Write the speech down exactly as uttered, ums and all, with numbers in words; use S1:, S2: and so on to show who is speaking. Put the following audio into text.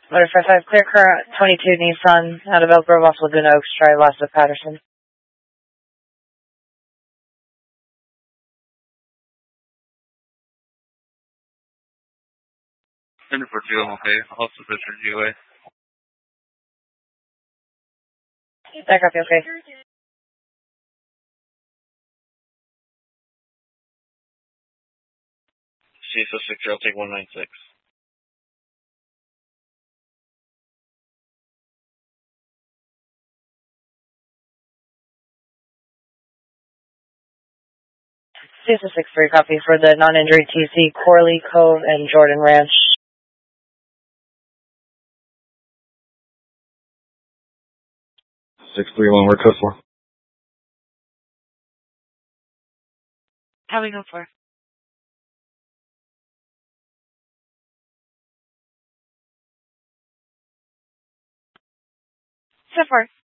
S1: Motor five five, clear current, twenty-two Nissan, out of Elk Grove off Laguna Oaks Drive, west of Patterson.
S2: Center for two, I'm okay. I'll also picture G O A.
S1: That copy, okay.
S2: C S O six, I'll take one nine six.
S1: C S O six three, copy for the non-injury T C, Corley Cove and Jordan Ranch.
S3: six three one, where code for?
S1: How we go for? So far.